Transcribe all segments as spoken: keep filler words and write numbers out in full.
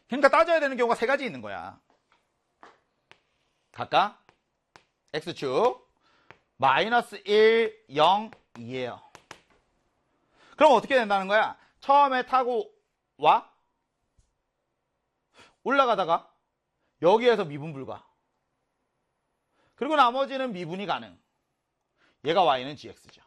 그러니까 따져야 되는 경우가 세 가지 있는 거야. 각각 x축 마이너스 일, 영, 이예요. 그럼 어떻게 된다는 거야? 처음에 타고 와? 올라가다가 여기에서 미분 불가. 그리고 나머지는 미분이 가능. 얘가 y는 gx죠.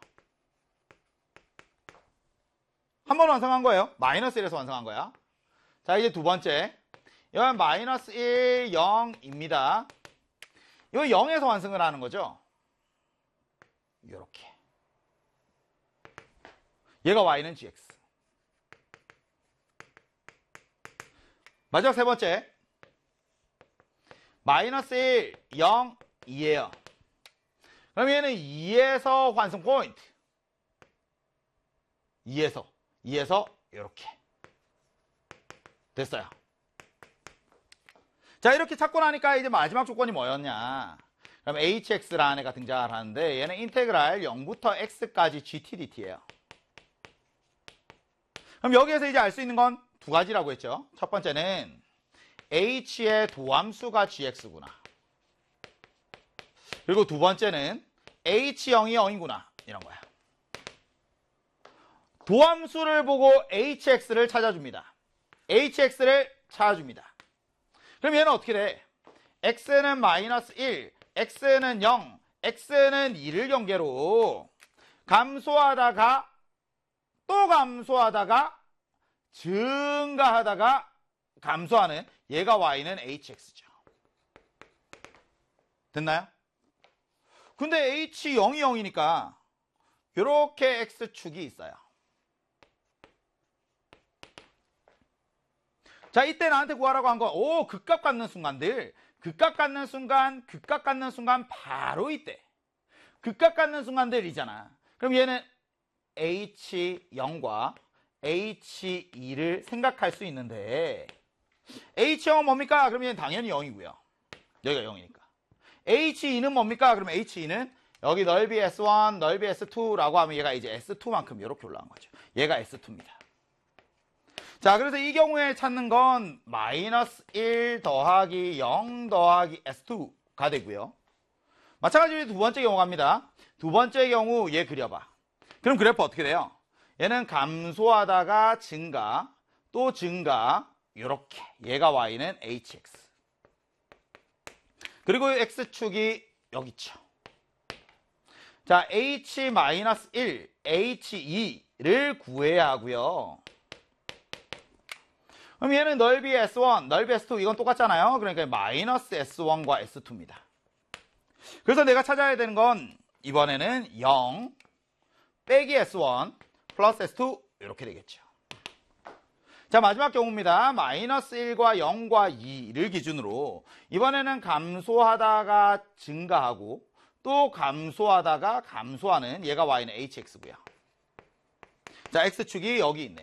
한 번 완성한 거예요. 마이너스 일에서 완성한 거야. 자, 이제 두 번째. 이건 마이너스 일, 영입니다. 이거 영에서 완성을 하는 거죠. 이렇게. 얘가 y는 gx. 마지막 세 번째. 마이너스 일, 영, 이예요. 그럼 얘는 이에서 환승 포인트. 이에서, 이에서 이렇게. 됐어요. 자, 이렇게 찾고 나니까 이제 마지막 조건이 뭐였냐. 그럼 hx라는 애가 등장을 하는데 얘는 인테그랄 영부터 x까지 gtdt예요. 그럼 여기에서 이제 알 수 있는 건 두 가지라고 했죠. 첫 번째는 h의 도함수가 gx구나. 그리고 두 번째는 h 영이 영이구나. 이런 거야. 도함수를 보고 hx를 찾아줍니다. hx를 찾아줍니다. 그럼 얘는 어떻게 돼? x는 마이너스 일, x는 영, x는 이를 경계로 감소하다가 또 감소하다가 증가하다가 감소하는 얘가 y는 hx죠. 됐나요? 근데 h 영이 영이니까 이렇게 x축이 있어요. 자, 이때 나한테 구하라고 한 건, 오, 극값 갖는 순간들. 극값 갖는 순간, 극값 갖는 순간, 바로 이때. 극값 갖는 순간들이잖아. 그럼 얘는 에이치 영과 에이치 이를 생각할 수 있는데, 에이치 영은 뭡니까? 그럼 얘는 당연히 영이고요. 여기가 영이니까. 에이치 이는 뭡니까? 그럼 에이치 이는 여기 넓이 에스 원, 넓이 에스 투라고 하면 얘가 이제 에스 투만큼 이렇게 올라간 거죠. 얘가 에스 투입니다. 자, 그래서 이 경우에 찾는 건 마이너스 일 더하기 영 더하기 에스 투가 되고요. 마찬가지로 두 번째 경우 갑니다. 두 번째 경우 얘 그려봐. 그럼 그래프 어떻게 돼요? 얘는 감소하다가 증가, 또 증가, 이렇게. 얘가 y는 hx. 그리고 x축이 여기 있죠. 자, h 마이너스 일, 에이치 이를 구해야 하고요. 그럼 얘는 넓이 에스 원, 넓이 에스 투 이건 똑같잖아요. 그러니까 마이너스 에스 원과 에스 투입니다. 그래서 내가 찾아야 되는 건 이번에는 영 빼기 에스 원 플러스 에스 투 이렇게 되겠죠. 자, 마지막 경우입니다. 마이너스 일과 영과 이를 기준으로 이번에는 감소하다가 증가하고 또 감소하다가 감소하는 얘가 y는 hx고요. 자, x축이 여기 있네요.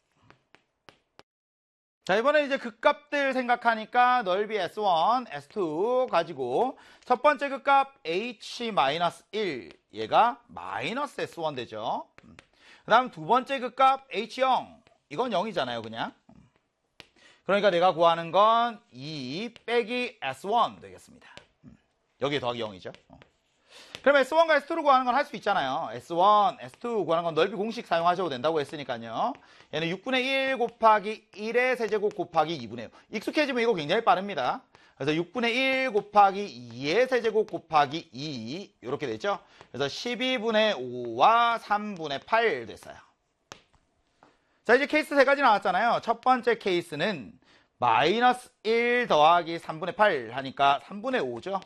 자, 이번에 이제 극값들 생각하니까 넓이 에스 원, 에스 투 가지고 첫 번째 극값 h 마이너스 일 얘가 마이너스 에스 원 되죠. 그 다음 두 번째 극값 에이치 영 이건 영이잖아요, 그냥. 그러니까 내가 구하는 건 이 빼기 에스 원 되겠습니다. 여기 더하기 영이죠. 그럼 에스 원과 에스 투를 구하는 건 할 수 있잖아요. 에스 원, 에스 투 구하는 건 넓이 공식 사용하셔도 된다고 했으니까요. 얘는 육분의 일 곱하기 일의 세제곱 곱하기 이분의 오. 익숙해지면 이거 굉장히 빠릅니다. 그래서 육분의 일 곱하기 이의 세제곱 곱하기 이 이렇게 되죠. 그래서 십이분의 오와 삼분의 팔 됐어요. 자, 이제 케이스 세 가지 나왔잖아요. 첫 번째 케이스는 마이너스 일 더하기 삼분의 팔 하니까 삼분의 오죠.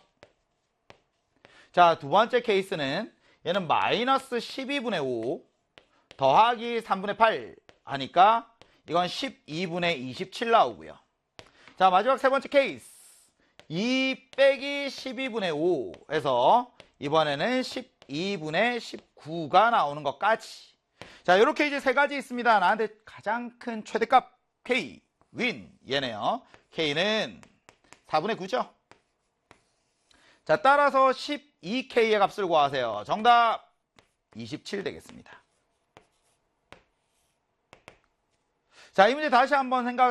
자, 두 번째 케이스는 얘는 마이너스 십이분의 오 더하기 삼분의 팔 하니까 이건 십이분의 이십칠 나오고요. 자, 마지막 세 번째 케이스 이 빼기 십이분의 오 해서 이번에는 십이분의 십구가 나오는 것까지. 자, 이렇게 이제 세 가지 있습니다. 나한테 가장 큰 최대값 K 윈 얘네요. K는 사분의 구죠. 자, 따라서 십이 케이의 값을 구하세요. 정답 이십칠 되겠습니다. 자, 이 문제 다시 한번 생각